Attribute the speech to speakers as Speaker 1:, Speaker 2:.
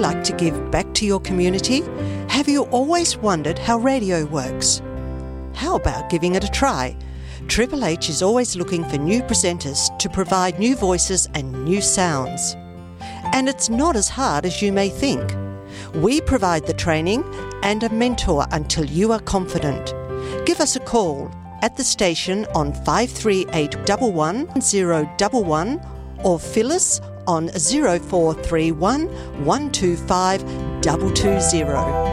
Speaker 1: like to give back to your community? Have you always wondered how radio works? How about giving it a try? Triple H is always looking for new presenters to provide new voices and new sounds. And it's not as hard as you may think. We provide the training and a mentor until you are confident. Give us a call at the station on 53811 011 or Phyllis on 0431 125 220.